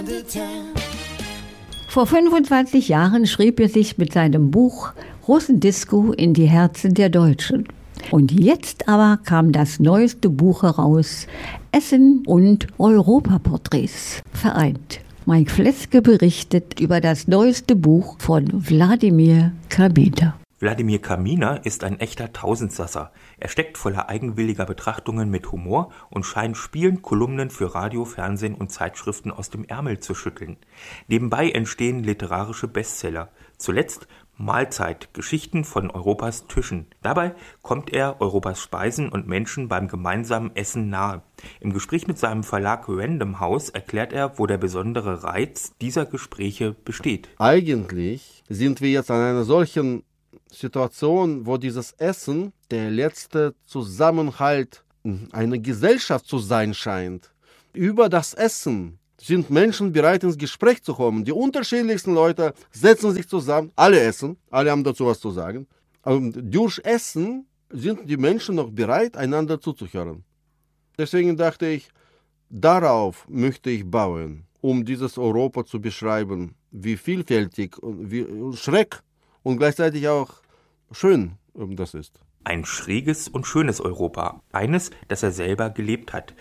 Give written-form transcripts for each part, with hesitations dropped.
Vor 25 Jahren schrieb er sich mit seinem Buch Russendisco in die Herzen der Deutschen. Und jetzt aber kam das neueste Buch heraus, Essen und Europaporträts vereint. Mike Fleske berichtet über das neueste Buch von Wladimir Kaminer. Wladimir Kaminer ist ein echter Tausendsasser. Er steckt voller eigenwilliger Betrachtungen mit Humor und scheint spielend Kolumnen für Radio, Fernsehen und Zeitschriften aus dem Ärmel zu schütteln. Nebenbei entstehen literarische Bestseller. Zuletzt Mahlzeit, Geschichten von Europas Tischen. Dabei kommt er Europas Speisen und Menschen beim gemeinsamen Essen nahe. Im Gespräch mit seinem Verlag Random House erklärt er, wo der besondere Reiz dieser Gespräche besteht. Eigentlich sind wir jetzt an einer solchen Situation, wo dieses Essen der letzte Zusammenhalt einer Gesellschaft zu sein scheint. Über das Essen sind Menschen bereit, ins Gespräch zu kommen. Die unterschiedlichsten Leute setzen sich zusammen, alle essen, alle haben dazu was zu sagen. Und durch Essen sind die Menschen noch bereit, einander zuzuhören. Deswegen dachte ich, darauf möchte ich bauen, um dieses Europa zu beschreiben, wie vielfältig und wie schreck und gleichzeitig auch schön das ist. Ein schräges und schönes Europa. Eines, das er selber gelebt hat.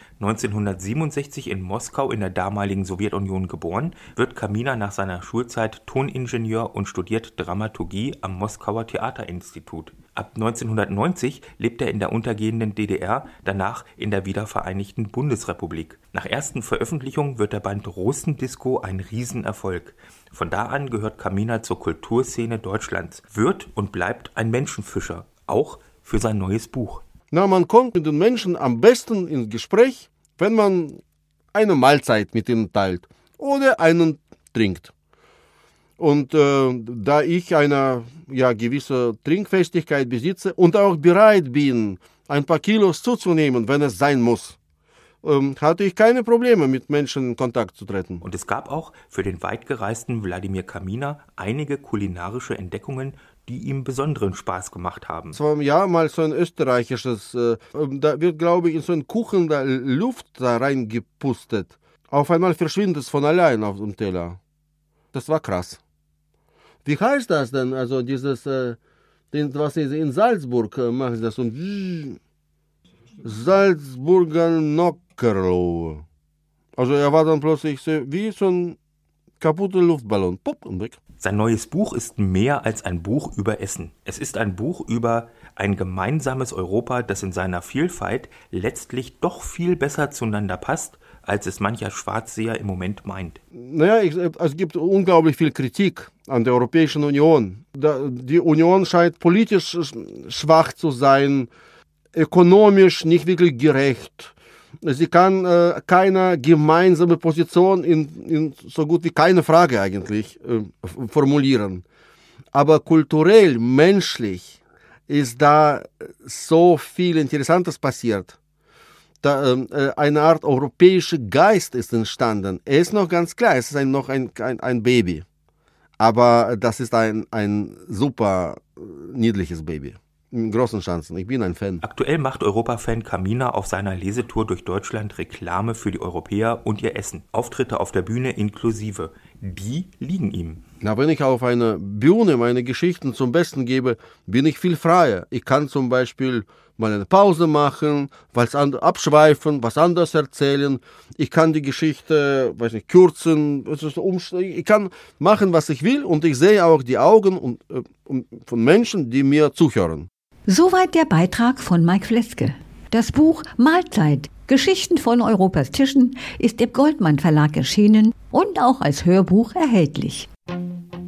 1967 in Moskau in der damaligen Sowjetunion geboren, wird Kaminer nach seiner Schulzeit Toningenieur und studiert Dramaturgie am Moskauer Theaterinstitut. Ab 1990 lebt er in der untergehenden DDR, danach in der wiedervereinigten Bundesrepublik. Nach ersten Veröffentlichungen wird der Band Russendisco ein Riesenerfolg. Von da an gehört Kaminer zur Kulturszene Deutschlands, wird und bleibt ein Menschenfischer, auch für sein neues Buch. Man kommt mit den Menschen am besten ins Gespräch, wenn man eine Mahlzeit mit ihnen teilt oder einen trinkt. Und da ich eine gewisse Trinkfestigkeit besitze und auch bereit bin, ein paar Kilos zuzunehmen, wenn es sein muss, hatte ich keine Probleme, mit Menschen in Kontakt zu treten. Und es gab auch für den weitgereisten Wladimir Kaminer einige kulinarische Entdeckungen, die ihm besonderen Spaß gemacht haben. Es war ja mal so ein österreichisches, da wird, glaube ich, in so einen Kuchen da Luft da reingepustet. Auf einmal verschwindet es von allein auf dem Teller. Das war krass. Wie heißt das denn? Also dieses, was in Salzburg machen sie das und Salzburger Nockerl. Also er war dann plötzlich wie so ein kaputter Luftballon. Pop und weg. Sein neues Buch ist mehr als ein Buch über Essen. Es ist ein Buch über ein gemeinsames Europa, das in seiner Vielfalt letztlich doch viel besser zueinander passt, als es mancher Schwarzseher im Moment meint. Es gibt unglaublich viel Kritik an der Europäischen Union. Die Union scheint politisch schwach zu sein, ökonomisch nicht wirklich gerecht. Sie kann keine gemeinsame Position in so gut wie keine Frage eigentlich formulieren. Aber kulturell, menschlich ist da so viel Interessantes passiert. Eine Art europäischer Geist ist entstanden. Er ist noch ganz klar, es ist noch ein Baby. Aber das ist ein super niedliches Baby. Großen Chancen. Ich bin ein Fan. Aktuell macht Europa-Fan Kaminer auf seiner Lesetour durch Deutschland Reklame für die Europäer und ihr Essen. Auftritte auf der Bühne inklusive. Die liegen ihm. Wenn ich auf einer Bühne meine Geschichten zum Besten gebe, bin ich viel freier. Ich kann zum Beispiel mal eine Pause machen, abschweifen, was anderes erzählen. Ich kann die Geschichte, kürzen. Ich kann machen, was ich will und ich sehe auch die Augen von Menschen, die mir zuhören. Soweit der Beitrag von Mike Fleske. Das Buch Mahlzeit, Geschichten von Europas Tischen ist im Goldmann Verlag erschienen und auch als Hörbuch erhältlich.